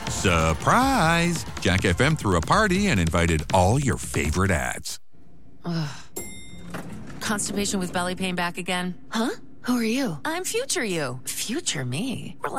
Surprise! Jack FM threw a party and invited all your favorite ads. Constipation with belly pain back again? Huh? Who are you? I'm future you. Future me. Relax.